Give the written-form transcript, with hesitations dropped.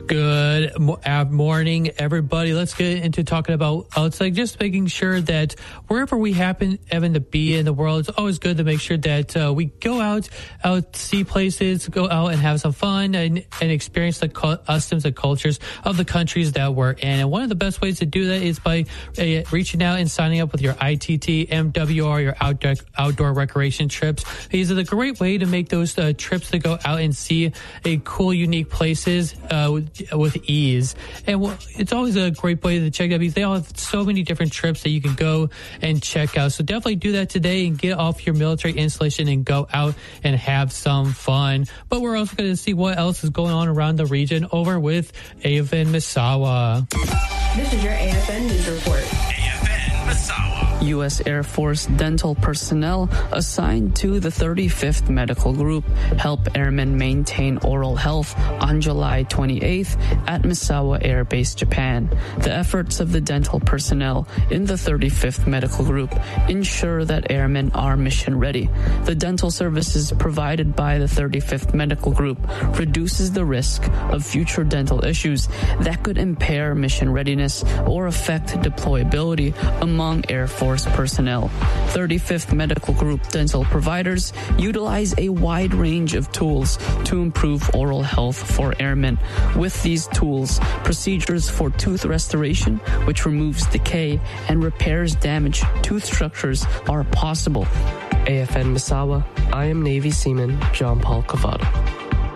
Good morning, everybody. Let's get into talking about it's like just making sure that wherever we happen to be in the world, it's always good to make sure that we go out, see places, go out and have some fun and experience the customs and cultures of the countries that we're in. And one of the best ways to do that is by reaching out and signing up with your ITT, MWR, your outdoor recreation trips. These are the great way to make those trips to go out and see cool, unique places with ease. And it's always a great way to check out because they all have so many different trips that you can go and check out. So definitely do that today and get off your military installation and go out and have some fun. But we're also going to see what else is going on around the region over with AFN Misawa. This is your AFN News Report. AFN Misawa. U.S. Air Force dental personnel assigned to the 35th Medical Group help airmen maintain oral health on July 28th at Misawa Air Base, Japan. The efforts of the dental personnel in the 35th Medical Group ensure that airmen are mission ready. The dental services provided by the 35th Medical Group reduces the risk of future dental issues that could impair mission readiness or affect deployability among Air Force personnel. 35th Medical Group dental providers utilize a wide range of tools to improve oral health for airmen. With these tools, procedures for tooth restoration, which removes decay and repairs damaged tooth structures, are possible. AFN Misawa, I am Navy Seaman John Paul Cavada.